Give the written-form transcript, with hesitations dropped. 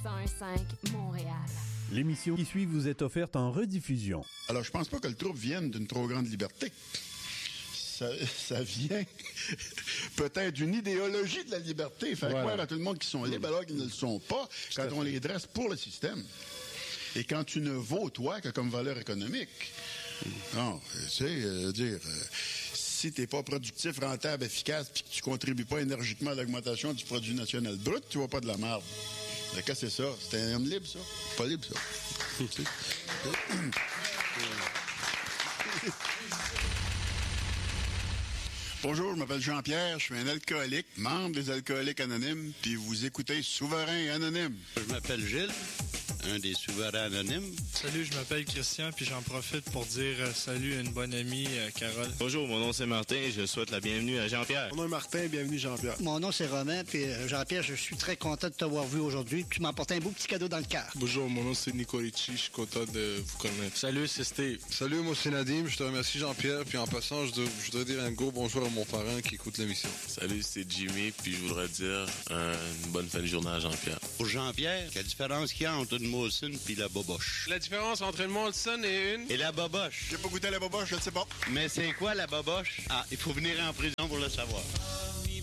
1015 Montréal. L'émission qui suit vous est offerte en rediffusion. Alors, je pense pas que le trouble vienne d'une trop grande liberté. Ça vient peut-être d'une idéologie de la liberté. Faire croire à tout le monde qu'ils sont libres alors qu'ils ne le sont pas quand on les dresse pour le système. Et quand tu ne vaux, toi, que comme valeur économique. Non, tu sais, si t'es pas productif, rentable, efficace, puis que tu contribues pas énergiquement à l'augmentation du produit national brut, tu vois pas de la merde. Qu'est-ce que c'est ça? C'est un homme libre, ça? Pas libre, ça. Bonjour, je m'appelle Jean-Pierre, je suis un alcoolique, membre des Alcooliques Anonymes, puis vous écoutez Souverain et Anonyme. Je m'appelle Gilles, un des Souverains Anonymes. Salut, je m'appelle Christian, puis j'en profite pour dire salut à une bonne amie, Carole. Bonjour, mon nom c'est Martin, je souhaite la bienvenue à Jean-Pierre. Mon nom est Martin, bienvenue Jean-Pierre. Mon nom c'est Romain, puis Jean-Pierre, je suis très content de t'avoir vu aujourd'hui. Tu m'as apporté un beau petit cadeau dans le cœur. Bonjour, mon nom c'est Nico Ricci, je suis content de vous connaître. Salut, c'est Steve. Salut, moi c'est Nadim, je te remercie Jean-Pierre, puis en passant, je voudrais dire un gros bonjour à mon parent qui écoute l'émission. Salut, c'est Jimmy, puis je voudrais dire une bonne fin de journée à Jean-Pierre. Pour Jean-Pierre, quelle différence qu'il y a entre une Molson puis la boboche? La différence entre une Molson et une... Et la boboche? J'ai pas goûté à la boboche, je ne sais pas. Mais c'est quoi la boboche? Ah, il faut venir en prison pour le savoir.